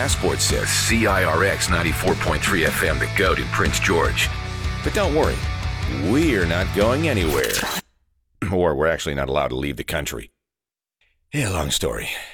passport says CIRX 94.3 FM, the GOAT in Prince George. But don't worry, we're not going anywhere. Or we're actually not allowed to leave the country. Yeah, long story.